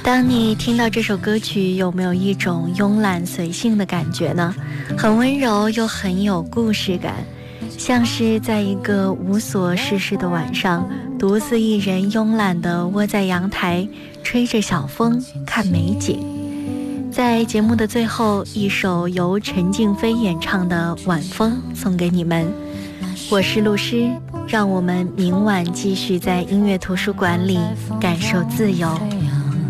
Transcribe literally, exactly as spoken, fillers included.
当你听到这首歌曲，有没有一种慵懒随性的感觉呢？很温柔又很有故事感，像是在一个无所事事的晚上，独自一人慵懒地窝在阳台，吹着小风看美景。在节目的最后，一首由陈静飞演唱的《晚风》送给你们。我是陆诗，让我们明晚继续在音乐图书馆里感受自由。